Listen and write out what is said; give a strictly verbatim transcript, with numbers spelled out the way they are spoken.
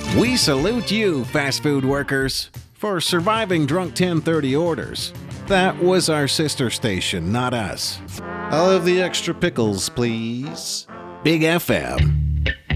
We salute you, fast food workers, for surviving drunk ten thirty orders. That was our sister station, not us. I'll have the extra pickles, please. Big F M.